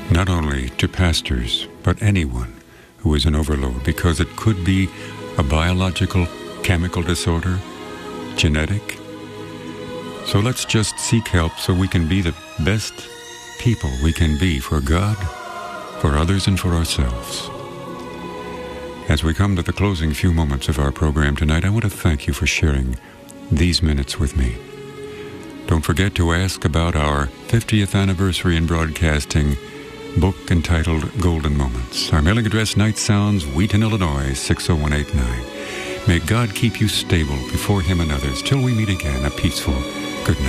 not only to pastors, but anyone who is an overload, because it could be a biological, chemical disorder, genetic. So let's just seek help so we can be the best people we can be for God, for others, and for ourselves. As we come to the closing few moments of our program tonight, I want to thank you for sharing these minutes with me. Don't forget to ask about our 50th anniversary in broadcasting book entitled Golden Moments. Our mailing address, Night Sounds, Wheaton, Illinois, 60189. May God keep you stable before Him and others. Till we meet again, a peaceful good night.